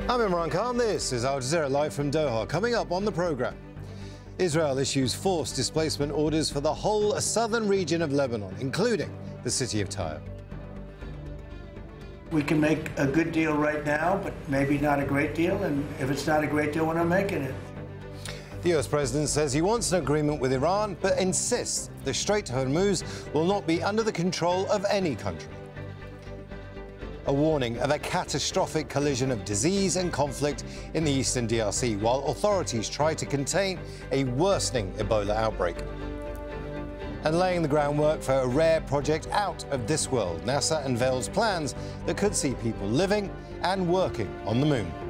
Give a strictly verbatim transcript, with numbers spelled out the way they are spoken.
I'm Imran Khan. This is Al Jazeera live from Doha. Coming up on the programme, Israel issues forced displacement orders for the whole southern region of Lebanon, including the city of Tyre. We can make a good deal right now, but maybe not a great deal, and if it's not a great deal, we're not making it. The U S president says he wants an agreement with Iran, but insists the Strait of Hormuz will not be under the control of any country. A warning of a catastrophic collision of disease and conflict in the eastern D R C, while authorities try to contain a worsening Ebola outbreak. And laying the groundwork for a rare project out of this world, NASA unveils plans that could see people living and working on the moon.